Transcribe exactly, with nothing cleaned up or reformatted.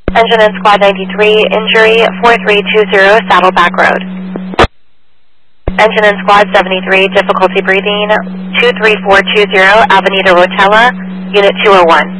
Engine in Squad ninety-three, injury four three two zero, Saddleback Road. Engine in Squad seventy-three, difficulty breathing two three four two zero, Avenida Rotella, Unit two oh one.